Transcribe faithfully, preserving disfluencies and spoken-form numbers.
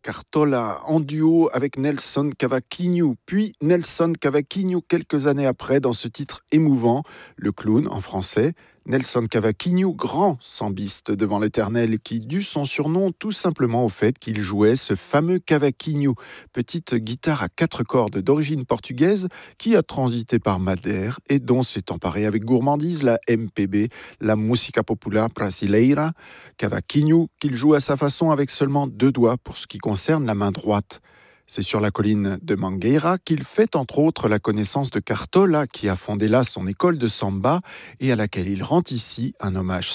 Cartola en duo avec Nelson Cavaquinho, puis Nelson Cavaquinho quelques années après dans ce titre émouvant, Le Clown en français. Nelson Cavaquinho, grand sambiste devant l'Éternel, qui dut son surnom tout simplement au fait qu'il jouait ce fameux cavaquinho, petite guitare à quatre cordes d'origine portugaise qui a transité par Madère et dont s'est emparée avec gourmandise la M P B, la Música Popular Brasileira. Cavaquinho qu'il joue à sa façon avec seulement deux doigts pour ce qui concerne la main droite. C'est sur la colline de Mangueira qu'il fait entre autres la connaissance de Cartola, qui a fondé là son école de samba et à laquelle il rend ici un hommage